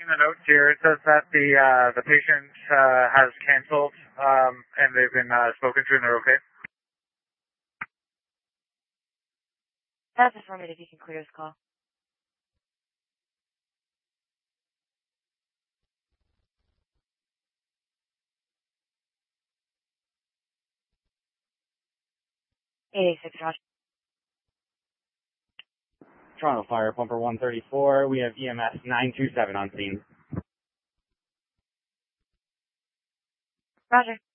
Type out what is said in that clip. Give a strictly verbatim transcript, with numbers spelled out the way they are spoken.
reading the notes here. It says that the uh, the patient uh, has canceled um, and they've been uh, spoken to and they're okay. That's affirmative. You can clear this call. eight eight six, Josh. Toronto Fire Pumper one thirty-four. We have E M S nine two seven on scene. Roger.